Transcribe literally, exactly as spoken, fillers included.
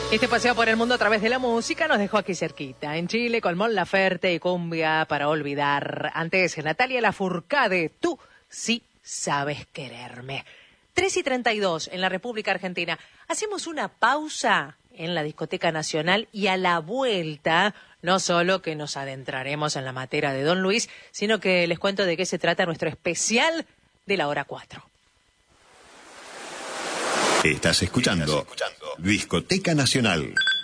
Este paseo por el mundo a través de la música nos dejó aquí cerquita, en Chile, con Mon Laferte y Cumbia para olvidar. Antes, Natalia Lafourcade, Tú sí sabes quererme. tres y treinta y dos en la República Argentina. Hacemos una pausa en la Discoteca Nacional y a la vuelta, no solo que nos adentraremos en la materia de Don Luis, sino que les cuento de qué se trata nuestro especial de la hora cuatro. Estás escuchando Discoteca Nacional.